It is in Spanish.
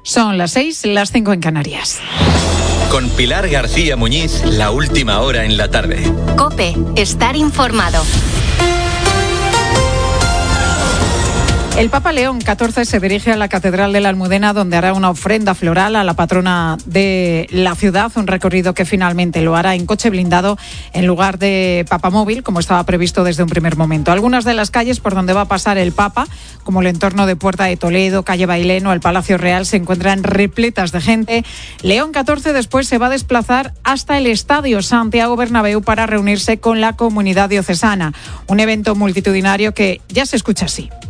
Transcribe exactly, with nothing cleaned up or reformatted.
Son las seis, las cinco en Canarias. Con Pilar García Muñiz, la última hora en la tarde. COPE, estar informado. El Papa León catorce se dirige a la Catedral de la Almudena, donde hará una ofrenda floral a la patrona de la ciudad, un recorrido que finalmente lo hará en coche blindado en lugar de papamóvil, como estaba previsto desde un primer momento. Algunas de las calles por donde va a pasar el Papa, como el entorno de Puerta de Toledo, Calle Bailén o el Palacio Real, se encuentran repletas de gente. León catorce después se va a desplazar hasta el Estadio Santiago Bernabéu para reunirse con la comunidad diocesana. Un evento multitudinario que ya se escucha así.